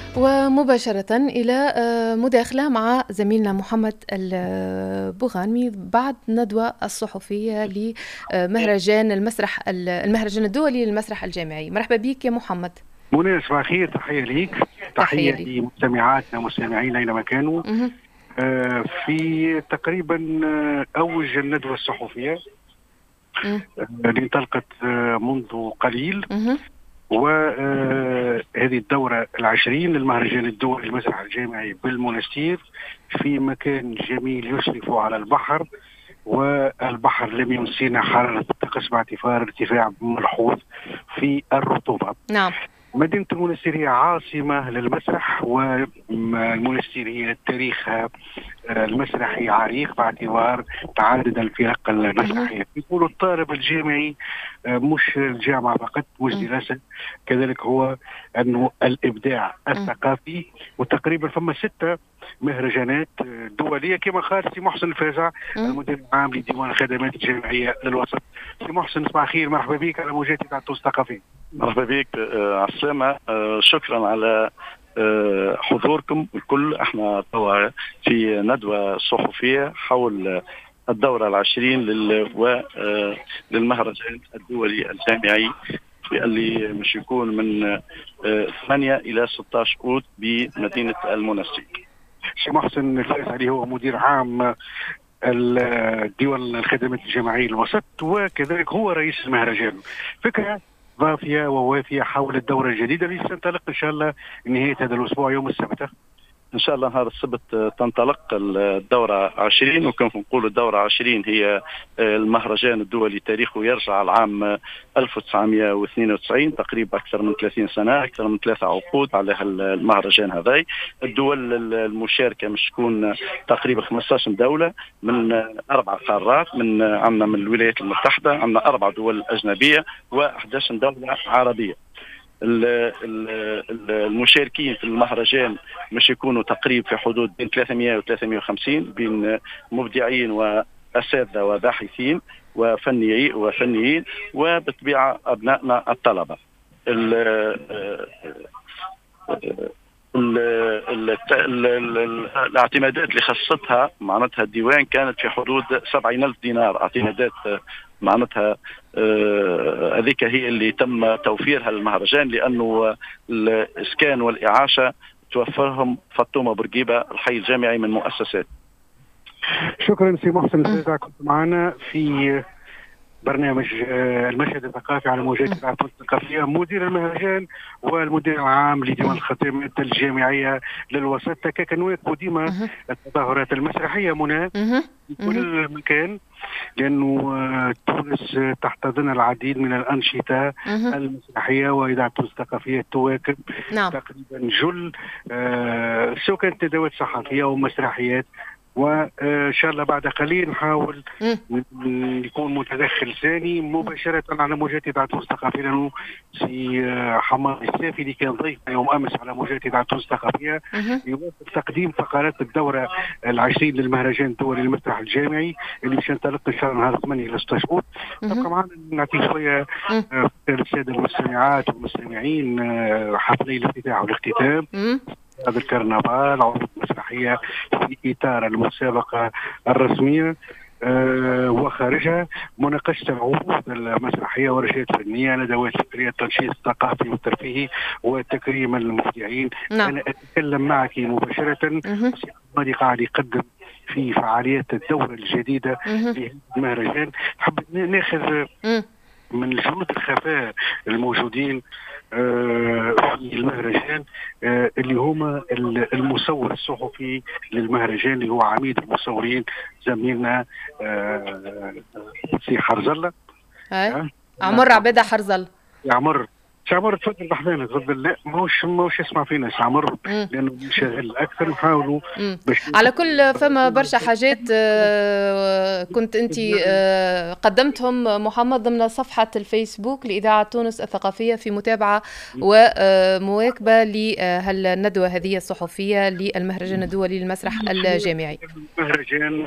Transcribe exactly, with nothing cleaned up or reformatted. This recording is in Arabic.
ومباشرة إلى آه، مداخلة مع زميلنا محمد البوغانمي بعد ندوة الصحفية لمهرجان المسرح المهرجان الدولي للمسرح الجامعي. مرحبا بك يا محمد. منى، صباح الخير. تحية ليك، تحية تحية لي. لمستمعاتنا ومستمعينا أينما كانوا. مه. آه في تقريبا آه أوج الندوة الصحفية مه. آه، اللي انطلقت آه منذ قليل، مه. وهذه الدورة العشرين للمهرجان الدولي للمسرح الجامعي بالمنستير في مكان جميل يشرف على البحر، والبحر لم ينسينا حرارة الطقس باعتبار ارتفاع ملحوظ في الرطوبة. نعم. مدينة المنستير هي عاصمة للمسرح، والمنستير هي تاريخها المسرحي عريق باعتبار تعدد الفرق المسرحية. يقولوا الطالب الجامعي مش الجامعة فقط، مش دراسة، كذلك هو أنه الإبداع الثقافي. وتقريبا فما ستة مهرجانات دولية كما قال سي محسن الفازع المدير العام لديوان الخدمات الجامعية للوسط. سي محسن، صباح الخير، مرحبا بك على موجات إذاعة تونس الثقافية. مرحبا بك. آه على السلامة. آه شكرا على آه حضوركم الكل. احنا طبعا في ندوة صحفية حول الدورة العشرين للمهرجان الدولي الجامعي اللي مش يكون من آه ثمانية إلى ستة عشر أوت بمدينة المنستير. سي محسن الفازعي هو مدير عام الديوان الخدمات الجامعية الوسط، وكذلك هو رئيس المهرجان. فكرة ضافية ووافية حول الدورة الجديدة اللي ستنطلق إن شاء الله نهاية هذا الأسبوع يوم السبت. إن شاء الله نهار السبت تنطلق الدورة عشرين، وكيف نقول الدورة عشرين هي المهرجان الدولي تاريخه يرجع العام ألف وتسعمائة واثنين وتسعين، تقريبا أكثر من ثلاثين سنة، أكثر من ثلاثة عقود على المهرجان هذا. الدول المشاركة مش تكون تقريبا خمسة عشر دولة من أربع قارات، من عندنا من الولايات المتحدة، عندنا أربع دول أجنبية وأحد عشر دولة عربية. المشاركين في المهرجان مش يكونوا تقريبا في حدود بين ثلاثمائة و ثلاثمائة وخمسين، بين مبدعين وأساتذة وباحثين وفنيين وفنيين وبطبيعة أبنائنا الطلبة. ال ال ال الاعتمادات اللي خصتها معناتها الديوان كانت في حدود سبعين ألف دينار اعتمادات، معناتها هذيك آه هي اللي تم توفيرها للمهرجان، لأنه الإسكان والإعاشة توفرهم فاطمة بورقيبة الحي الجامعي من مؤسسات. شكرا سي محسن الفازع، كنت معنا في برنامج المشهد الثقافي على موجات إذاعة تونس الثقافية، مدير المهرجان والمدير العام لديوان الخدمات الجامعية للوسط. كنواكبوا ديما التظاهرات المسرحية منى في كل مكان، لأنه تونس تحتضن العديد من الأنشطة المسرحية، وإذاعة تونس الثقافية تواكب نعم. تقريبا جل آه سواء كانت ندوات صحفية أو مسرحيات. وإن شاء الله بعد قليل نحاول يكون متدخل ثاني مباشرة على موجات إذاعة تونس الثقافية، لأنه سي حماد السافي اللي كان ضيفنا يوم أمس على موجات إذاعة تونس الثقافية يواصل تقديم فقرات الدورة العشرين للمهرجان الدولي للمسرح الجامعي اللي باش ينطلق إن شاء الله نهار ثمانية إلى ستة عشر. تبقى معنا نعطي شوية للسادة المستمعات والمستمعين حفلي الافتتاح والاختتام، هذا الكرنفال، عروض مسرحية في إطار المسابقة الرسمية أه وخارجها، مناقشة العروض المسرحية ورشات فنية، ندوات فكرية، التنشيط الثقافي والترفيهي وتكريم المبدعين. نعم. أنا أتكلم معك مباشرة. مالي قاعد يقدم في فعاليات الدورة الجديدة للمهرجان. حب ناخذ من شروط الخفاء الموجودين آه في المهرجان آه اللي هما المصور الصحفي للمهرجان اللي هو عميد المصورين زميلنا آه سي حرزلة. آه. عمر عبيدة حرزلة. يا عمر، عمر تفضل بحذانا، تفضل. لا موش موش يسمع فينا عمر لانه شغل اكثر. نحاولوا على كل فما برشا حاجات كنت انت قدمتهم محمد ضمن صفحه الفيسبوك لاذاعه تونس الثقافيه في متابعه ومواكبه لهالندوه هذه الصحفيه للمهرجان الدولي للمسرح الجامعي. المهرجان